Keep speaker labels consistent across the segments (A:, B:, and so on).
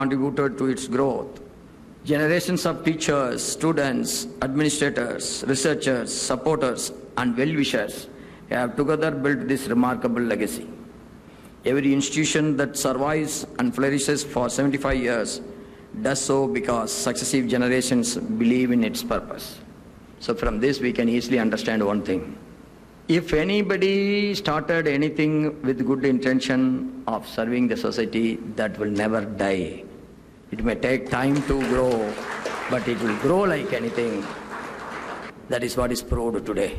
A: contributed to its growth. Generations of teachers, students, administrators, researchers, supporters, and well-wishers have together built this remarkable legacy. Every institution that survives and flourishes for 75 years does so because successive generations believe in its purpose. So from this we can easily understand one thing. If anybody started anything with good intention of serving the society, that will never die. It may take time to grow, but it will grow like anything. That is what is proved today.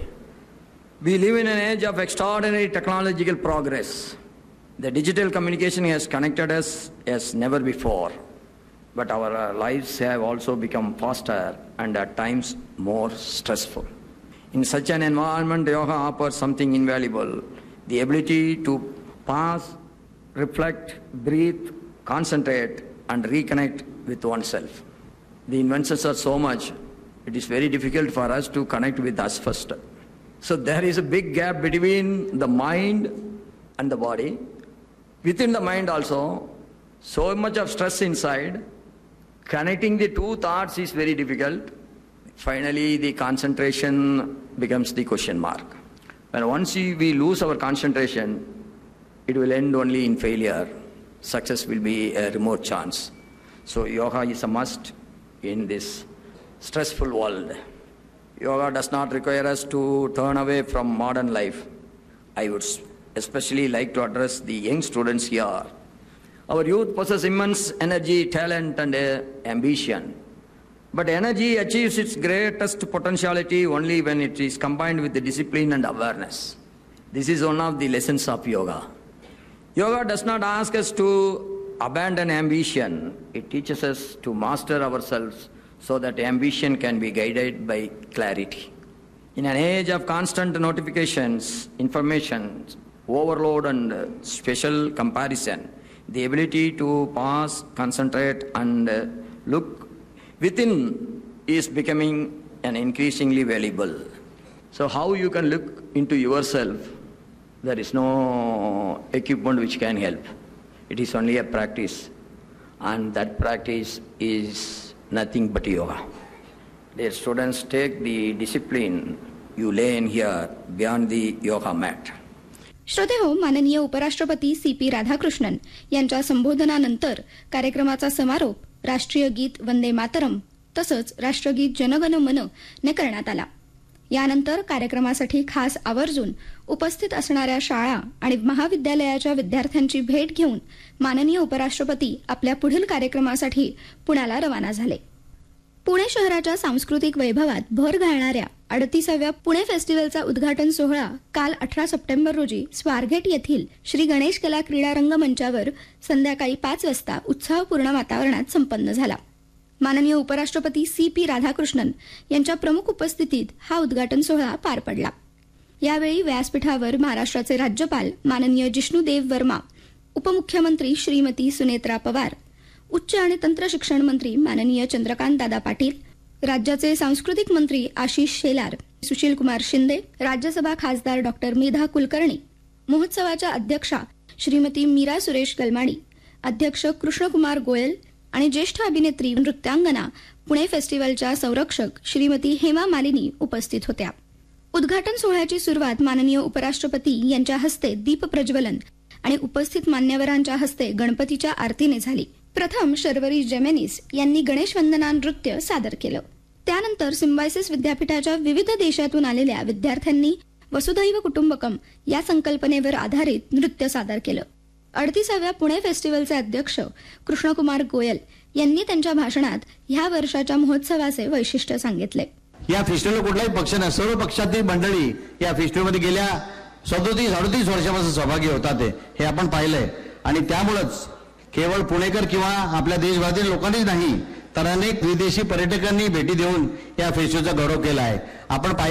A: We live in an age of extraordinary technological progress. The digital communication has connected us as never before, but our lives have also become faster and at times more stressful. In such an environment, yoga offers something invaluable: the ability to pause, reflect, breathe, concentrate, and reconnect with oneself. The inventions are so much, it is very difficult for us to connect with us first. So there is a big gap between the mind and the body. Within the mind also, so much of stress inside. Connecting the two thoughts is very difficult. Finally, the concentration becomes the question mark. When once we lose our concentration, it will end only in failure. Success will be a remote chance. So yoga is a must in this stressful world. Yoga does not require us to turn away from modern life. I would especially like to address the young students here. Our youth possess immense energy, talent, and ambition. But energy achieves its greatest potentiality only when it is combined with the discipline and awareness. This is one of the lessons of yoga. Yoga does not ask us to abandon ambition. It teaches us to master ourselves so that ambition can be guided by clarity. In an age of constant notifications, information, overload, and special comparison, the ability to pause, concentrate, and look within is becoming an increasingly valuable. So how you can look into yourself? There is no equipment which can help. It is only a practice, and that practice is nothing but yoga. Dear students, take the discipline you lay in here beyond the yoga mat.
B: श्रोते हो, माननीय उपराष्ट्रपती CP. Radhakrishnan यांच्या संबोधनानंतर कार्यक्रमाचा समारोप राष्ट्रीय गीत वंदे मातरम तसंच राष्ट्रगीत जनगण मन ने करण्यात आला. यानंतर कार्यक्रमासाठी खास आवर्जून उपस्थित असणाऱ्या शाळा आणि महाविद्यालयाच्या विद्यार्थ्यांची भेट घेऊन माननीय उपराष्ट्रपती आपल्या पुढील कार्यक्रमासाठी पुण्याला रवाना झाले. पुणे शहराच्या सांस्कृतिक वैभवात भर घालणाऱ्या 38व्या पुणे फेस्टिवलचा उद्घाटन सोहळा काल 18 सप्टेंबर रोजी स्वारगेट येथील श्री गणेश कला क्रीडा रंगमंचावर संध्याकाळी 5 वाजता उत्साहपूर्ण वातावरणात संपन्न झाला. माननीय उपराष्ट्रपती सी.पी. राधाकृष्णन यांच्या प्रमुख उपस्थितीत हा उद्घाटन सोहळा पार पडला. यावेळी व्यासपीठावर महाराष्ट्राचे राज्यपाल माननीय जिष्णुदेव वर्मा, उपमुख्यमंत्री श्रीमती सुनेत्रा पवार, उच्च आणि तंत्र शिक्षण मंत्री माननीय चंद्रकांत दादा पाटील, राज्याचे सांस्कृतिक मंत्री आशिष शेलार, सुशीलकुमार शिंदे, राज्यसभा खासदार डॉक्टर मेधा कुलकर्णी, महोत्सवाच्या अध्यक्षा श्रीमती मीरा सुरेश गलमाडी, अध्यक्ष कृष्णकुमार गोयल आणि ज्येष्ठ अभिनेत्री नृत्यांगना पुणे फेस्टिवलच्या संरक्षक श्रीमती हेमा मालिनी उपस्थित होत्या. उद्घाटन सोहळ्याची सुरुवात माननीय उपराष्ट्रपती यांच्या हस्ते दीप प्रज्वलन आणि उपस्थित मान्यवरांच्या हस्ते गणपतीच्या आरतीने झाली. प्रथम शर्वरी जेमेनिस यांनी गणेश वंदना नृत्य सादर केलं. त्यानंतर सिम्बायसिस विद्यापीठाच्या विविध देशातून आलेल्या विद्यार्थ्यांनी वसुधैव कुटुंबकम या संकल्पनेवर आधारित नृत्य सादर केलं. 38व्या पुणे फेस्टिवलचे अध्यक्ष कृष्णकुमार गोयल यांनी त्यांच्या भाषणात ह्या वर्षाच्या महोत्सवाचे वैशिष्ट्य सांगितले.
C: या फेस्टिवलला कुठलाही पक्ष नाही, सर्व पक्षातील मंडळी या फेस्टिवलमध्ये गेल्या 37-38 वर्षापासून सहभागी होतात हे आपण पाहिलंय. आणि त्यामुळेच केवळ पुणेकर किंवा आपल्या देशभरातील लोकांनीच नाही तर अनेक विदेशी पर्यटकांनी भेटी देऊन या फेस्टिवलचा गौरव केला आहे. आपण